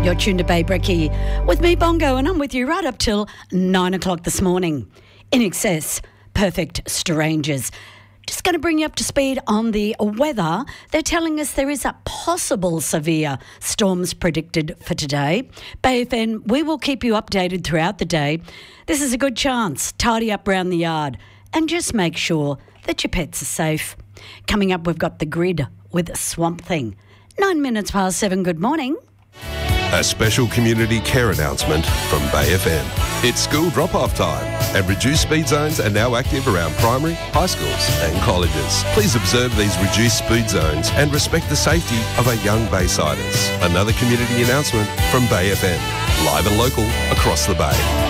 You're tuned to Bay Brekkie with me, Bongo, and I'm with you right up till 9 o'clock this morning. In Excess, Perfect Strangers. Just going to bring you up to speed on the weather. They're telling us there is a possible severe storms predicted for today. Bay FM, we will keep you updated throughout the day. This is a good chance. Tidy up around the yard and just make sure that your pets are safe. Coming up, we've got The Grid with Swamp Thing. 9 minutes past 7, good morning. A special community care announcement from Bay FM. It's school drop-off time and reduced speed zones are now active around primary, high schools and colleges. Please observe these reduced speed zones and respect the safety of our young Baysiders. Another community announcement from Bay FM. Live and local across the Bay.